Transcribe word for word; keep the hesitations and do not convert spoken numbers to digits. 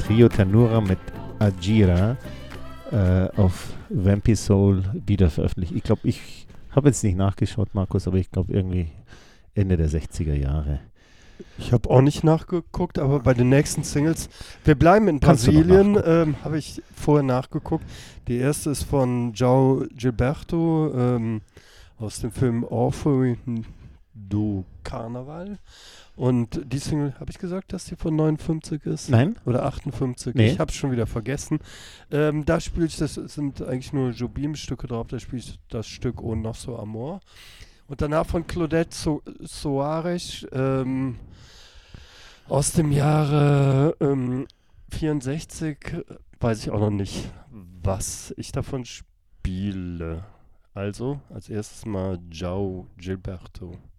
Trio Tanura mit Ajira äh, auf Vampy Soul wieder veröffentlicht. Ich glaube, ich habe jetzt nicht nachgeschaut, Markus, aber ich glaube irgendwie Ende der sechziger Jahre. Ich habe auch nicht nachgeguckt, aber bei den nächsten Singles, wir bleiben in Kannst du noch Brasilien, nachgucken. ähm, habe ich vorher nachgeguckt. Die erste ist von João Gilberto ähm, aus dem Film Orfeu do Carnaval. Und die Single, habe ich gesagt, dass die von neunundfünfzig ist? Nein? Oder achtundfünfzig? Nee. Ich habe es schon wieder vergessen. Ähm, da spiele ich, das sind eigentlich nur Jobim-Stücke drauf, da spiele ich das Stück O Nosso Amor. Und danach von Claudette so Soares ähm, aus dem Jahre ähm, vierundsechzig, weiß ich auch noch nicht, was ich davon spiele. Also, als erstes mal João Gilberto.